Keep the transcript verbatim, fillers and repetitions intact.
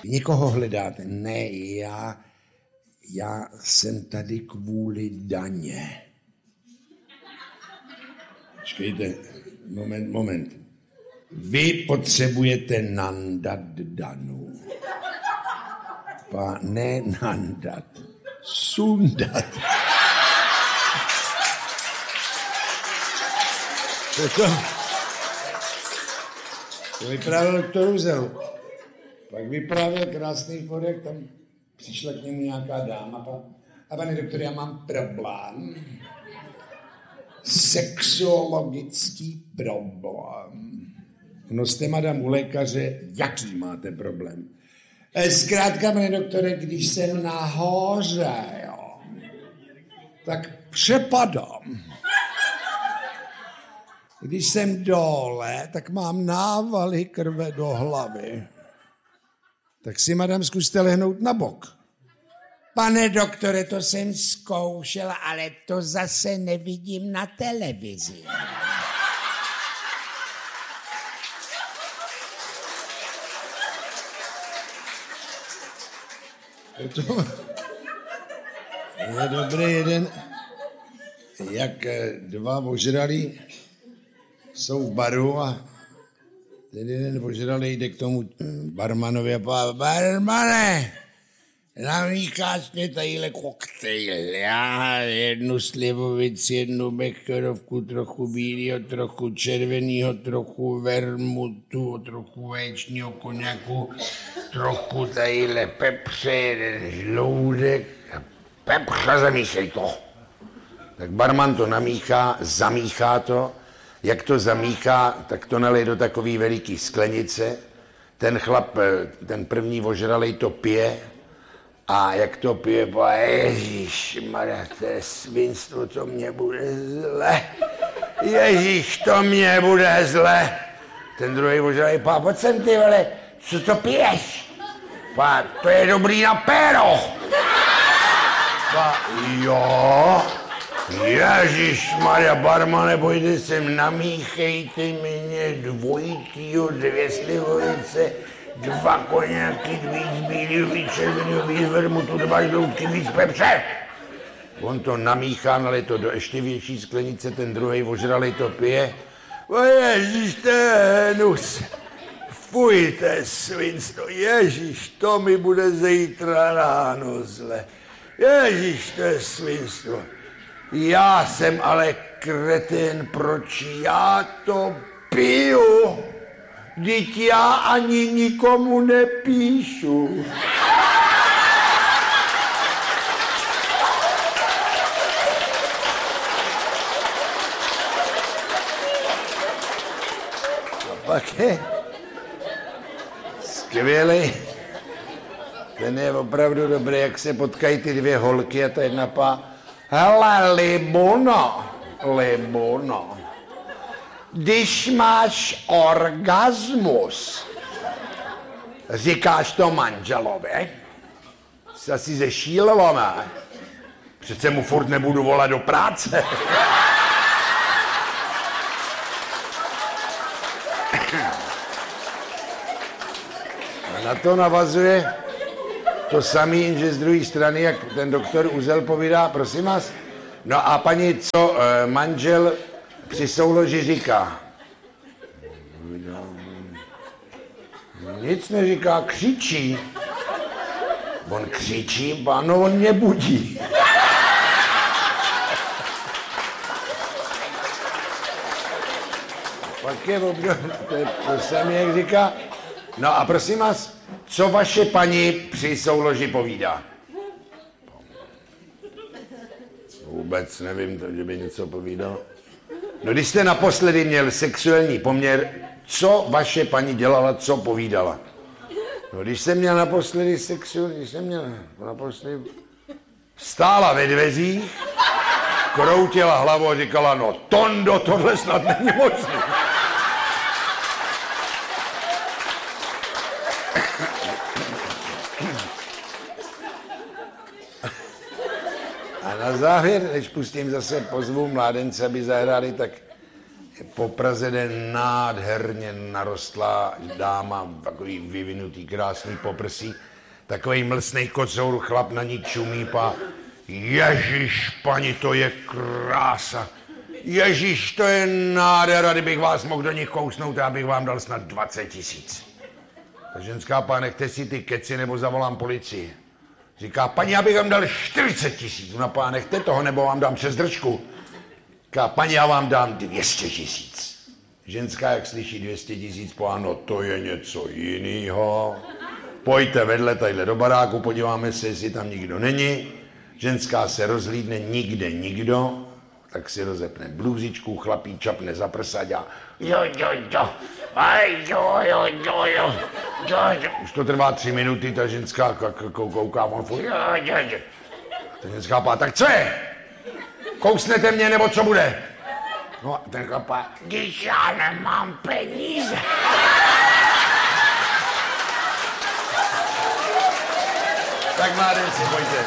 Někoho hledáte? Ne, já, já jsem tady kvůli daně. Počkejte, moment, moment. Vy potřebujete nandat Danu. Pa, ne nandat, sundat. To, to, to vyprávěl doktor Uzel. Pak vyprávěl krásný forek, tam přišla k němu nějaká dáma. Pa, a pane doktor, já mám problém. Sexuologický problém. No jste, madam, u lékaře, jaký máte problém? Zkrátka, pane doktore, když jsem nahoře, jo, tak přepadám. Když jsem dole, tak mám návaly krve do hlavy. Tak si, madam, zkuste lehnout na bok. Pane doktore, to jsem zkoušel, ale to zase nevidím na televizi. To je dobrý jeden, jak dva ožralí jsou v baru a ten jeden ožralý jde k tomu barmanovi a pá, barmane, namícháš mě tadyhle koktejl, já jednu slivovici, jednu becherovku, trochu bílýho, trochu červenýho, trochu vermutu, trochu vaječního koněku, trochu tadyhle pepře, jeden žloudek, pepře, zamíchej to. Tak barman to namíchá, zamíchá to, jak to zamíchá, tak to nalej do takový veliký sklenice, ten chlap, ten první ožralej to pije, a jak to pije, pa ježišmarja, to je svinstvo, to mě bude zle. Ježíš, to mě bude zle. Ten druhý ožralej, pa, pojď sem ty vole, co to piješ? Pa, to je dobrý na péro. Pa, jo, ježišmarja, barmane, pojďte sem, namíchejte mě dvojitýho, dvě slivovice, dva koněky, víc bílýho, víc červenýho, víc vermutu, dva žloutky, víc pepře. On to namíchá, nalej to do ještě větší sklenice, ten druhej ožralej to pije. O ježiš, to je hnus. Fuj, to je svinstvo. Ježiš, to mi bude zítra ráno zle. Ježiš, to je svinstvo. Já jsem ale kretén, proč já to piju? Vždyť já ani nikomu nepíšu. A pak je skvělý. Ten je opravdu dobrý, jak se potkají ty dvě holky a ta jedna pá. Hele, Libuno, Libuno. Když máš orgasmus, říkáš to manželovi, jsi asi zešílilo, ne? Přece mu furt nebudu volat do práce. A na to navazuje to samý, jenže z druhé strany, jak ten doktor Uzel povídá, prosím vás, no a paní, co manžel při souloži říká? Nic neříká, křičí. On křičí, ano, on mě budí. Pak je obdobně, to, to samé, jak říká. No a prosím vás, co vaše paní při souloži povídá? Vůbec nevím, že by něco povídal. No když jste naposledy měl sexuální poměr, co vaše paní dělala, co povídala? No když jsem měl naposledy sexuální, když jsem měl naposledy... Stála ve dveřích, kroutila hlavou a říkala, no Tondo, tohle snad není možné. A na závěr, než pustím zase pozvu mládence, aby zahráli, tak Po Praze jde nádherně narostlá dáma, takový vyvinutý, krásný poprsí, takový mlsnej kocour, chlap na ní čumí, pa ježiš, pani, to je krása. Ježiš, to je nádhera, kdybych vás mohl do nich kousnout, já bych vám dal snad dvacet tisíc. Ta ženská, pá, nechte si ty keci, nebo zavolám policii. Říká, paní, já bych vám dal čtyřicet tisíc. Ona, pá, nechte toho, nebo vám dám přes držku. Říká, paní, já vám dám dvě stě tisíc. Ženská, jak slyší dvě stě tisíc, pá, no to je něco jinýho. Pojďte vedle tadyhle do baráku, podíváme se, jestli tam nikdo není. Ženská se rozhlídne, nikde nikdo. Tak si rozepne blůzičku, chlapí čapne za prsa a dělá jo, jo, jo, aj, jo, jo, jo, jo, jo, jo. Už to trvá tři minuty, ta ženská kouká, on furt, jo, jo, jo. Ta ženská pá, tak co je? Kousnete mě, nebo co bude? No a ten chlapá, když já nemám peníze. Tak mládenci, pojďte.